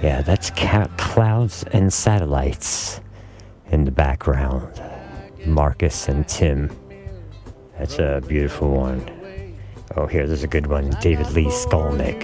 Yeah, that's Clouds and Satellites in the background. Marcus and Tim. That's a beautiful one. Oh, here, there's a good one. David Lee Skolnick.